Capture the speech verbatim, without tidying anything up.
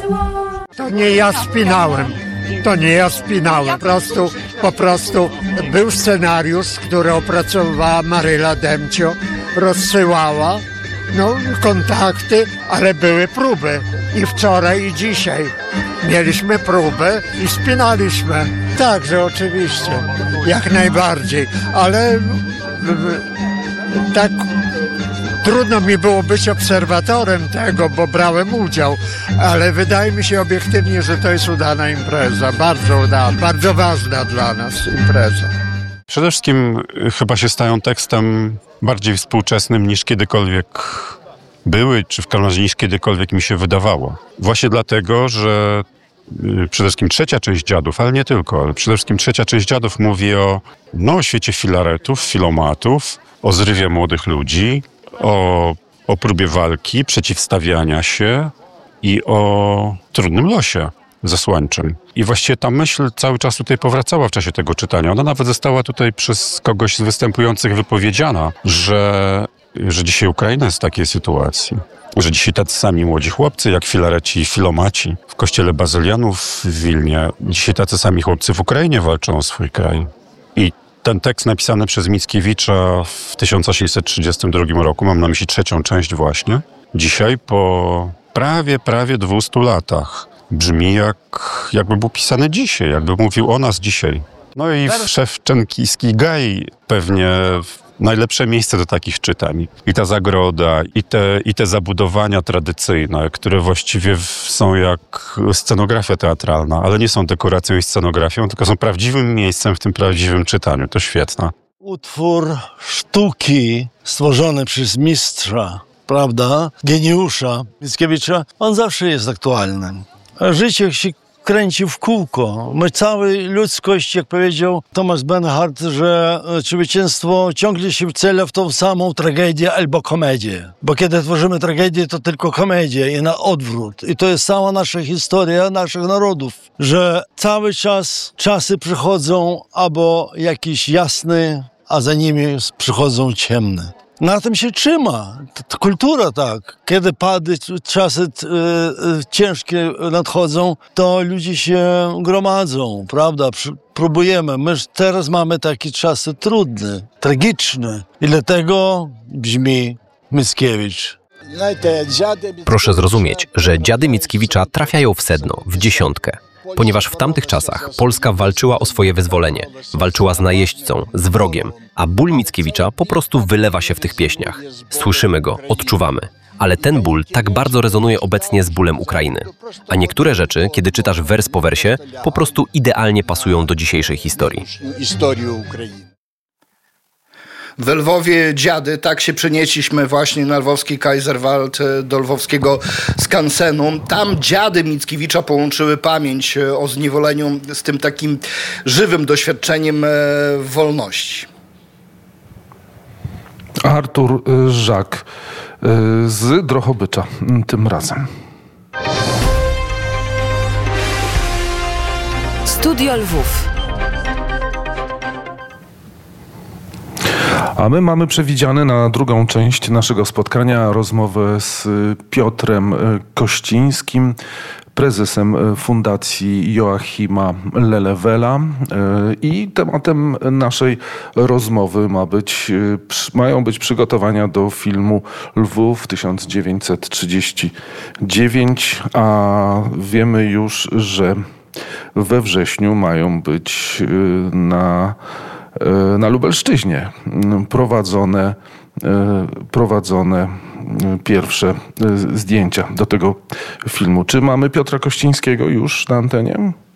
To nie ja spinałem. To nie ja spinałem. Po prostu, po prostu był scenariusz, który opracowywała Maryla Demcio, rozsyłała, no kontakty, ale były próby. I wczoraj, i dzisiaj mieliśmy próbę i spinaliśmy. Także oczywiście, jak najbardziej, ale tak trudno mi było być obserwatorem tego, bo brałem udział, ale wydaje mi się obiektywnie, że to jest udana impreza, bardzo udana, bardzo ważna dla nas impreza. Przede wszystkim chyba się stają tekstem bardziej współczesnym niż kiedykolwiek były, czy w każdym razie niż kiedykolwiek mi się wydawało. Właśnie dlatego, że przede wszystkim trzecia część Dziadów, ale nie tylko, ale przede wszystkim trzecia część Dziadów mówi o, no, o świecie filaretów, filomatów, o zrywie młodych ludzi, o, o próbie walki, przeciwstawiania się i o trudnym losie zesłańczym. I właściwie ta myśl cały czas tutaj powracała w czasie tego czytania. Ona nawet została tutaj przez kogoś z występujących wypowiedziana, że, że dzisiaj Ukraina jest w takiej sytuacji, że dzisiaj tacy sami młodzi chłopcy, jak filareci i filomaci w kościele bazylianów w Wilnie, dzisiaj tacy sami chłopcy w Ukrainie walczą o swój kraj. I ten tekst napisany przez Mickiewicza w tysiąc osiemset trzydziestym drugim roku, mam na myśli trzecią część właśnie, dzisiaj po prawie, prawie dwustu latach brzmi jak, jakby był pisany dzisiaj, jakby mówił o nas dzisiaj. No i Szewczenkijski Gaj pewnie najlepsze miejsce do takich czytań. I ta zagroda, i te, i te zabudowania tradycyjne, które właściwie są jak scenografia teatralna, ale nie są dekoracją i scenografią, tylko są prawdziwym miejscem w tym prawdziwym czytaniu. To świetne. Utwór sztuki stworzony przez mistrza, prawda, geniusza Mickiewicza, on zawsze jest aktualny. Życie się kręci w kółko. My, cała ludzkość, jak powiedział Thomas Bernhard, że człowieczeństwo ciągle się wcela w tą samą tragedię albo komedię. Bo kiedy tworzymy tragedię, to tylko komedia i na odwrót. I to jest cała nasza historia naszych narodów, że cały czas czasy przychodzą albo jakieś jasne, a za nimi przychodzą ciemne. Na tym się trzyma. To kultura tak. Kiedy pady, czasy e, e, ciężkie nadchodzą, to ludzie się gromadzą, prawda? Próbujemy. My teraz mamy takie czasy trudne, tragiczne. I dlatego brzmi Mickiewicz. Proszę zrozumieć, że Dziady Mickiewicza trafiają w sedno, w dziesiątkę. Ponieważ w tamtych czasach Polska walczyła o swoje wyzwolenie, walczyła z najeźdźcą, z wrogiem, a ból Mickiewicza po prostu wylewa się w tych pieśniach. Słyszymy go, odczuwamy. Ale ten ból tak bardzo rezonuje obecnie z bólem Ukrainy. A niektóre rzeczy, kiedy czytasz wers po wersie, po prostu idealnie pasują do dzisiejszej historii. W Lwowie Dziady, tak się przenieśliśmy właśnie na lwowski Kaiserwald, do lwowskiego skansenu. Tam dziady Mickiewicza połączyły pamięć o zniewoleniu z tym takim żywym doświadczeniem wolności. Artur Żak z Drohobycza tym razem. Studio Lwów. A my mamy przewidziane na drugą część naszego spotkania rozmowę z Piotrem Kościńskim, prezesem Fundacji Joachima Lelewela, i tematem naszej rozmowy ma być, mają być przygotowania do filmu Lwów tysiąc dziewięćset trzydziesty dziewiąty, a wiemy już, że we wrześniu mają być na na Lubelszczyźnie prowadzone, prowadzone pierwsze zdjęcia do tego filmu. Czy mamy Piotra Kościńskiego już na antenie?